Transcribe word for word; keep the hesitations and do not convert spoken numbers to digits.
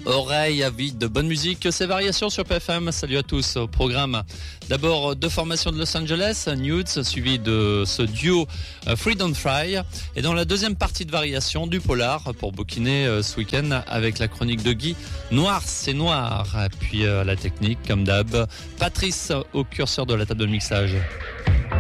Oreille avide de bonne musique, c'est Variations sur P F M. Salut à tous. Au programme, d'abord deux formations de Los Angeles, Nudes, suivi de ce duo Free Don't Fry. Et dans la deuxième partie de Variations, du polar pour bouquiner ce week-end avec la chronique de Guy. Noir, c'est noir. Et puis euh, la technique, comme d'hab. Patrice au curseur de la table de mixage.